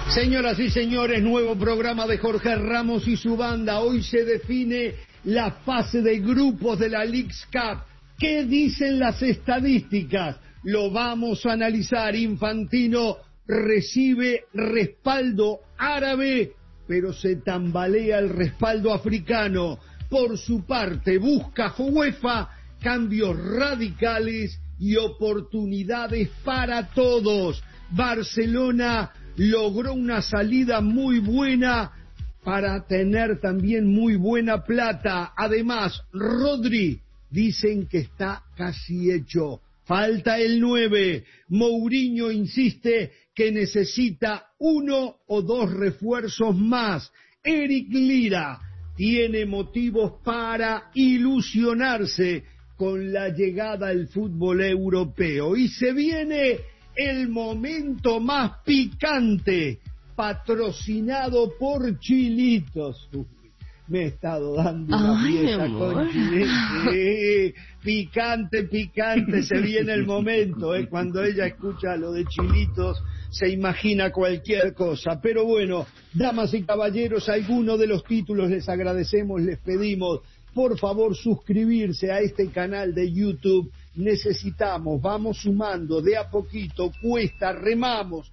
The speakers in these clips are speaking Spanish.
Señoras y señores, nuevo programa de Jorge Ramos y su banda. Hoy se define la fase de grupos de la Leagues Cup. ¿Qué dicen las estadísticas? Lo vamos a analizar. Infantino recibe respaldo árabe, pero se tambalea el respaldo africano. Por su parte, busca UEFA cambios radicales y oportunidades para todos. Barcelona logró una salida muy buena para tener también muy buena plata. Además, Rodri dicen que está casi hecho. Falta el 9. Mourinho insiste que necesita 1 o 2 refuerzos más. Eric Lira tiene motivos para ilusionarse con la llegada al fútbol europeo. Y se viene el momento más picante, patrocinado por Chilitos. Uy, me he estado dando una fiesta con Chilitos. Picante, se viene el momento, cuando ella escucha lo de Chilitos, se imagina cualquier cosa. Pero bueno, damas y caballeros, algunos de los títulos les agradecemos, les pedimos, por favor, suscribirse a este canal de YouTube. Necesitamos, vamos sumando de a poquito, cuesta, remamos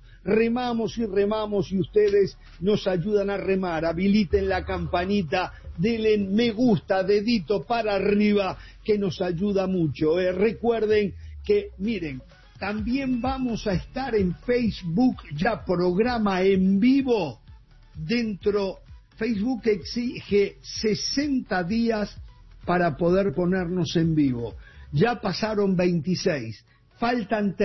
y ustedes nos ayudan a remar. Habiliten la campanita, denle me gusta, dedito para arriba, que nos ayuda mucho. Recuerden que, miren, también vamos a estar en Facebook, ya programa en vivo dentro. Facebook exige 60 días para poder ponernos en vivo. Ya pasaron 26, faltan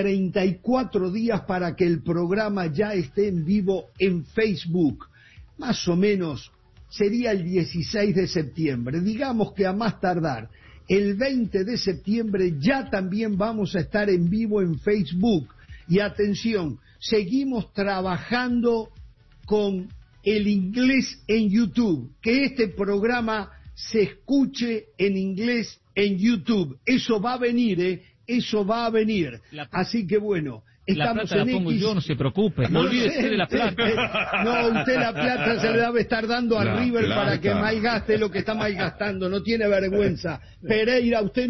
34 días para que el programa ya esté en vivo en Facebook. Más o menos sería el 16 de septiembre. Digamos que a más tardar, el 20 de septiembre ya también vamos a estar en vivo en Facebook. Y atención, seguimos trabajando con el inglés en YouTube, que este programa se escuche en inglés en YouTube. Eso va a venir, eso va a venir. Así que bueno, la estamos plata en la pongo X. yo, no se preocupe, no olvídese de la plata. No, usted la plata se le debe estar dando a River plata. para que malgaste lo que está malgastando, no tiene vergüenza. Pereira, usted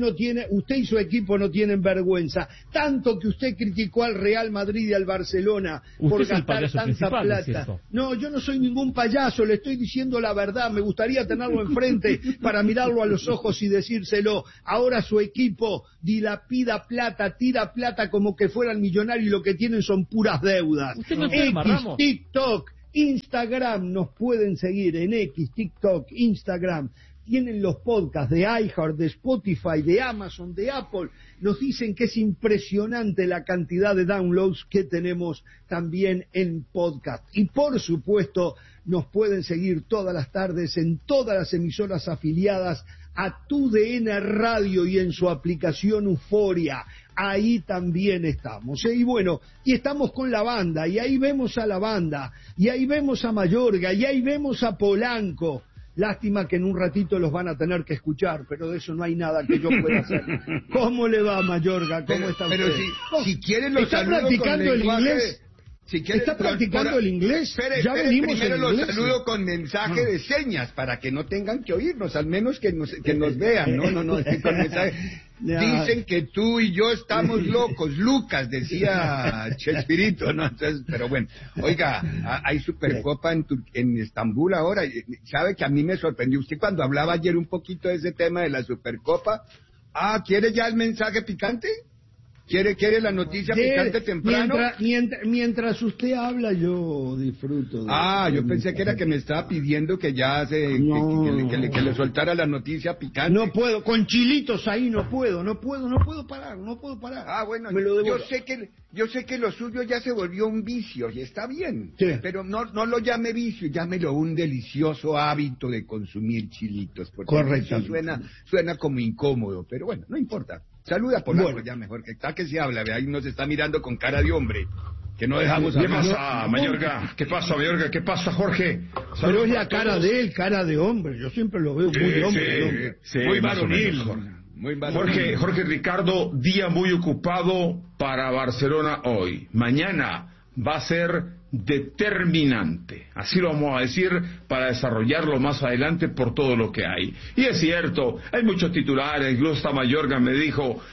y su equipo no tienen vergüenza. Tanto que usted criticó al Real Madrid y al Barcelona por Usted es el gastar payaso tanta principal, ¿no es plata. cierto? No, yo no soy ningún payaso, le estoy diciendo la verdad. Me gustaría tenerlo enfrente para mirarlo a los ojos y decírselo. Ahora su equipo dilapida plata, tira plata como que fueran millonarios y lo que tienen son puras deudas. Usted no enferma, Ramos. TikTok, Instagram, nos pueden seguir en X, TikTok, Instagram. Tienen los podcasts de iHeart, de Spotify, de Amazon, de Apple. Nos dicen que es impresionante la cantidad de downloads que tenemos también en podcast. Y por supuesto, nos pueden seguir todas las tardes en todas las emisoras afiliadas a TUDN Radio y en su aplicación Euforia. Ahí también estamos. Y bueno, y estamos con la banda, y ahí vemos a la banda, y ahí vemos a Mayorga, y ahí vemos a Polanco. Lástima que en un ratito los van a tener que escuchar, pero de eso no hay nada que yo pueda hacer. ¿Cómo le va, Mayorga? ¿Cómo está usted? Pero si quieren los ¿Está saludo practicando con el lenguaje... inglés? Si quieren, ¿Está practicando el inglés? Espere, primero los saludo con mensaje de señas para que no tengan que oírnos, al menos que nos vean. No, es que con mensaje. Dicen que tú y yo estamos locos, Lucas, decía Chespirito, ¿no? Entonces, pero bueno, oiga, hay Supercopa en Estambul ahora. ¿Sabe que a mí me sorprendió usted cuando hablaba ayer un poquito de ese tema de la Supercopa? ¿Quiere ya el mensaje picante? ¿Quiere la noticia picante temprano? Mientras usted habla, yo disfruto. Yo pensé que era que me estaba pidiendo que ya que le soltara la noticia picante. No puedo, con Chilitos ahí no puedo parar. Bueno, yo sé que lo suyo ya se volvió un vicio y está bien. Sí. Pero no lo llame vicio, llámelo un delicioso hábito de consumir chilitos. Porque correcto. Eso suena como incómodo, pero bueno, no importa. Saluda a Polanco ya mejor, que está que se habla, ahí nos está mirando con cara de hombre, que no dejamos ¿Qué hablar. pasa, Mayorga? ¿Qué pasa, Mayorga? ¿Qué pasa, Jorge? Pero es la cara de él, cara de hombre, yo siempre lo veo muy de hombre. Sí, muy más o varonil. menos, Jorge. Muy varonil. Jorge Ricardo, día muy ocupado para Barcelona hoy. Mañana va a ser determinante, así lo vamos a decir, para desarrollarlo más adelante por todo lo que hay. Y es cierto, hay muchos titulares, incluso hasta Mayorga me dijo,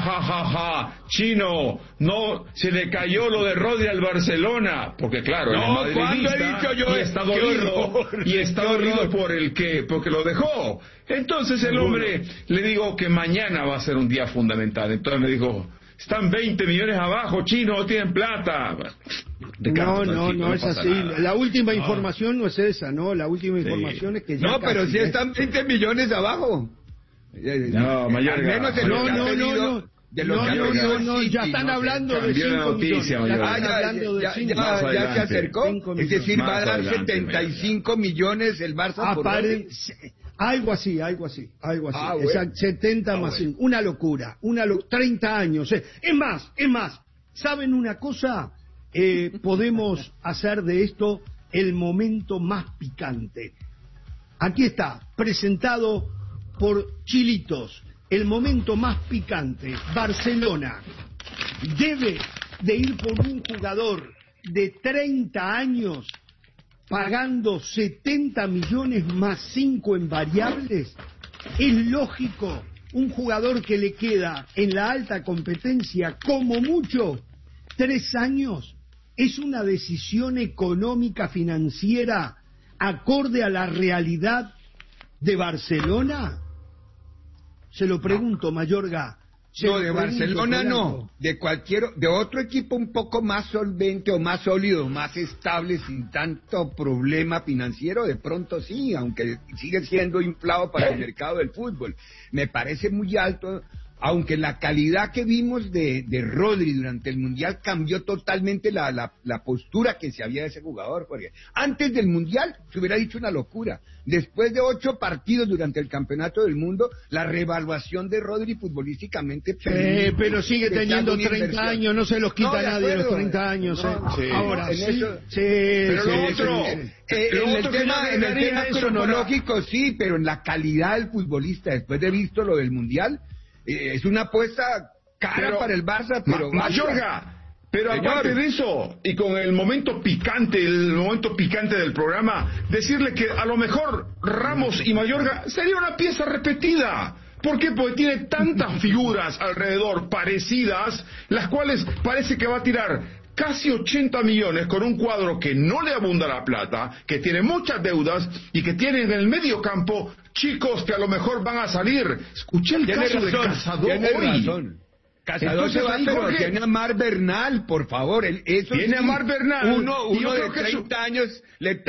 Chino, no, se le cayó lo de Rodri al Barcelona, porque claro, no, el madridista y está dolido porque lo dejó. Entonces el hombre, le digo que mañana va a ser un día fundamental, entonces me dijo, están 20 millones abajo, Chino, no tienen plata. No es así. La última información no es esa, ¿no? La última información es que ya pero si están 20 millones abajo. No, Mayorga. Ya están hablando de 5 millones. Ya se acercó. Es decir, va a dar 75 millones el Barça por hoy. Algo así. Exacto, 70 más 5. Una locura. 30 años. Es más. ¿Saben una cosa? Podemos hacer de esto el momento más picante. Aquí está, presentado por Chilitos. El momento más picante. Barcelona debe de ir por un jugador de 30 años pagando 70 millones más 5 en variables. Es lógico, un jugador que le queda en la alta competencia como mucho 3 años. ¿Es una decisión económica financiera acorde a la realidad de Barcelona? Se lo pregunto, Mayorga. De Barcelona no, de otro equipo un poco más solvente o más sólido, más estable, sin tanto problema financiero, de pronto sí, aunque sigue siendo inflado para el mercado del fútbol. Me parece muy alto, aunque la calidad que vimos de Rodri durante el Mundial cambió totalmente la postura que se había de ese jugador, porque antes del Mundial se hubiera dicho una locura. Después de 8 partidos durante el Campeonato del Mundo, la reevaluación de Rodri futbolísticamente... pero sigue teniendo 30 años, no se los quita nadie los 30 años. Ahora, pero en el tema cronológico sí, pero en la calidad del futbolista, después de visto lo del Mundial... es una apuesta cara para el Barça, pero... Mayorga, pero aparte de eso, y con el momento picante del programa, decirle que a lo mejor Ramos y Mayorga sería una pieza repetida. ¿Por qué? Porque tiene tantas figuras alrededor parecidas, las cuales parece que va a tirar casi 80 millones con un cuadro que no le abunda la plata, que tiene muchas deudas y que tiene en el medio campo chicos que a lo mejor van a salir. Escuché el caso de Cazador hoy. Cazador se va, pero tiene a Mar Bernal, por favor. Tiene a Mar Bernal. Uno de 30 años le